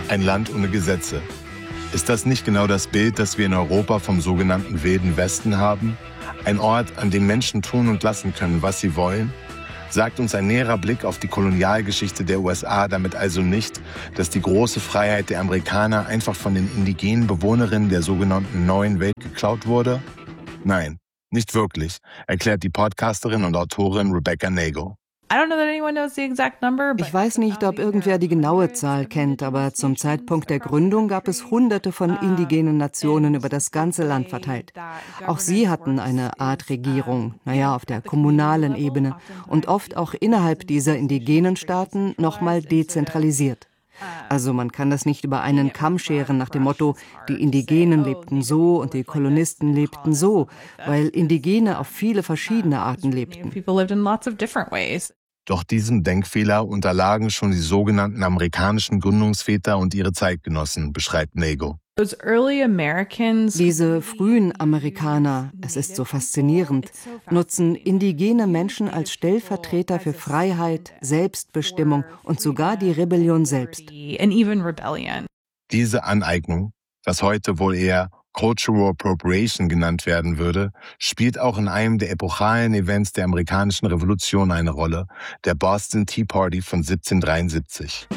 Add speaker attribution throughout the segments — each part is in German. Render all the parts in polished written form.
Speaker 1: Ein Land ohne Gesetze. Ist das nicht genau das Bild, das wir in Europa vom sogenannten Wilden Westen haben? Ein Ort, an dem Menschen tun und lassen können, was sie wollen? Sagt uns ein näherer Blick auf die Kolonialgeschichte der USA damit also nicht, dass die große Freiheit der Amerikaner einfach von den indigenen Bewohnerinnen der sogenannten Neuen Welt geklaut wurde? Nein, nicht wirklich, erklärt die Podcasterin und Autorin Rebecca Nagle.
Speaker 2: Ich weiß nicht, ob irgendwer die genaue Zahl kennt, aber zum Zeitpunkt der Gründung gab es Hunderte von indigenen Nationen über das ganze Land verteilt. Auch sie hatten eine Art Regierung, auf der kommunalen Ebene und oft auch innerhalb dieser indigenen Staaten nochmal dezentralisiert. Also man kann das nicht über einen Kamm scheren nach dem Motto, die Indigenen lebten so und die Kolonisten lebten so, weil Indigene auf viele verschiedene Arten lebten.
Speaker 1: Doch diesem Denkfehler unterlagen schon die sogenannten amerikanischen Gründungsväter und ihre Zeitgenossen, beschreibt Nagle.
Speaker 2: Diese frühen Amerikaner, es ist so faszinierend, nutzen indigene Menschen als Stellvertreter für Freiheit, Selbstbestimmung und sogar die Rebellion selbst.
Speaker 1: Diese Aneignung, was heute wohl eher Cultural Appropriation genannt werden würde, spielt auch in einem der epochalen Events der amerikanischen Revolution eine Rolle, der Boston Tea Party von 1773.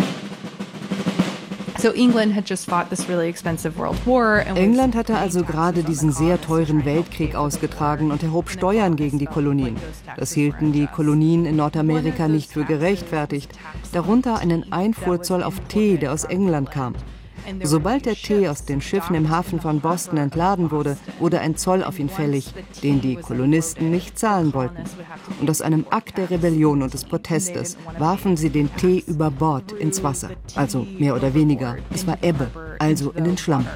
Speaker 2: England hatte also gerade diesen sehr teuren Weltkrieg ausgetragen und erhob Steuern gegen die Kolonien. Das hielten die Kolonien in Nordamerika nicht für gerechtfertigt, darunter einen Einfuhrzoll auf Tee, der aus England kam. Sobald der Tee aus den Schiffen im Hafen von Boston entladen wurde, wurde ein Zoll auf ihn fällig, den die Kolonisten nicht zahlen wollten. Und aus einem Akt der Rebellion und des Protestes warfen sie den Tee über Bord ins Wasser. Also mehr oder weniger. Es war Ebbe, also in den Schlamm.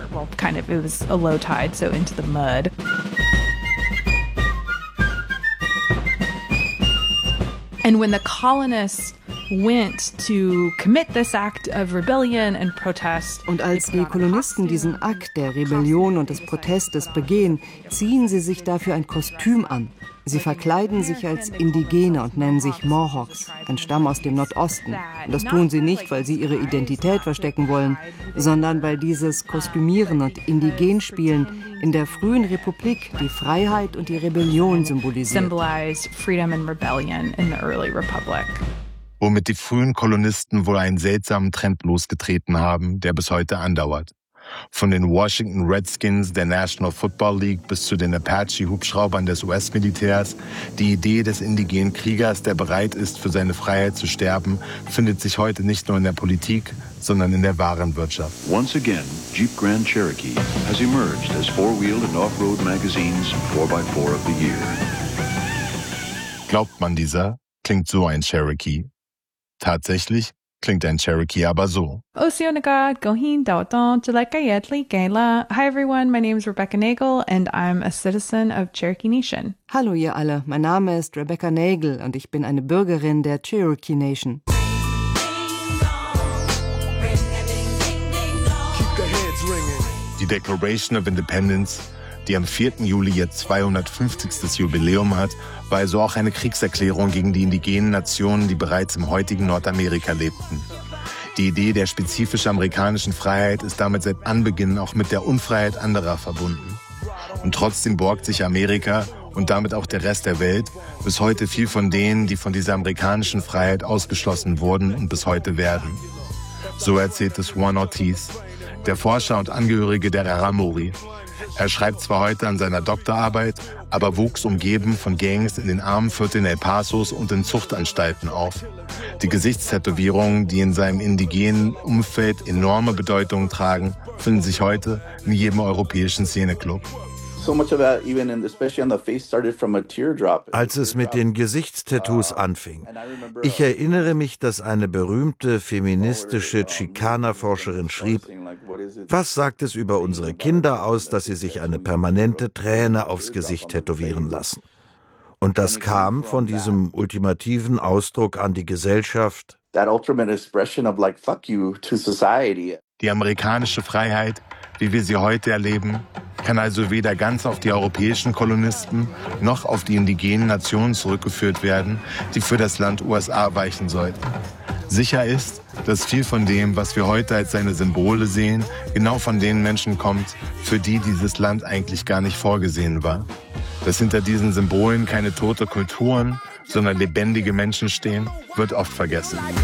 Speaker 3: And when the colonists went to commit this act of rebellion and protest.
Speaker 2: Und als die Kolonisten diesen Akt der Rebellion und des Protestes begehen, ziehen sie sich dafür ein Kostüm an. Sie verkleiden sich als Indigene und nennen sich Mohawks, ein Stamm aus dem Nordosten. Und das tun sie nicht, weil sie ihre Identität verstecken wollen, sondern weil dieses Kostümieren und Indigenspielen in der frühen Republik die Freiheit und die Rebellion symbolisiert.
Speaker 1: Womit die frühen Kolonisten wohl einen seltsamen Trend losgetreten haben, der bis heute andauert. Von den Washington Redskins der National Football League bis zu den Apache-Hubschraubern des US-Militärs, die Idee des indigenen Kriegers, der bereit ist, für seine Freiheit zu sterben, findet sich heute nicht nur in der Politik, sondern in der Warenwirtschaft.
Speaker 4: Once again, Jeep Grand Cherokee has emerged as four-wheeled and off-road magazines 4x4 of the year.
Speaker 1: Glaubt man dieser, klingt so ein Cherokee. Tatsächlich klingt ein Cherokee aber so.
Speaker 3: Hi everyone, my name is Rebecca Nagle and I'm a citizen of Cherokee Nation.
Speaker 2: Hallo ihr alle, mein Name ist Rebecca Nagle und ich bin eine Bürgerin der Cherokee Nation.
Speaker 1: Die Declaration of Independence, die am 4. Juli jetzt 250. Jubiläum hat, war also auch eine Kriegserklärung gegen die indigenen Nationen, die bereits im heutigen Nordamerika lebten. Die Idee der spezifisch amerikanischen Freiheit ist damit seit Anbeginn auch mit der Unfreiheit anderer verbunden. Und trotzdem borgt sich Amerika und damit auch der Rest der Welt bis heute viel von denen, die von dieser amerikanischen Freiheit ausgeschlossen wurden und bis heute werden. So erzählt es Juan Ortiz, der Forscher und Angehörige der Raramuri. Er schreibt zwar heute an seiner Doktorarbeit, aber wuchs umgeben von Gangs in den armen Vierteln El Pasos und in Zuchtanstalten auf. Die Gesichtstätowierungen, die in seinem indigenen Umfeld enorme Bedeutung tragen, finden sich heute in jedem europäischen Szeneclub.
Speaker 5: Als es mit den Gesichtstattoos anfing. Ich erinnere mich, dass eine berühmte feministische Chicana-Forscherin schrieb: Was sagt es über unsere Kinder aus, dass sie sich eine permanente Träne aufs Gesicht tätowieren lassen? Und das kam von diesem ultimativen Ausdruck an die Gesellschaft.
Speaker 1: Die amerikanische Freiheit, wie wir sie heute erleben, kann also weder ganz auf die europäischen Kolonisten noch auf die indigenen Nationen zurückgeführt werden, die für das Land USA weichen sollten. Sicher ist, dass viel von dem, was wir heute als seine Symbole sehen, genau von den Menschen kommt, für die dieses Land eigentlich gar nicht vorgesehen war. Dass hinter diesen Symbolen keine tote Kulturen, sondern lebendige Menschen stehen, wird oft vergessen.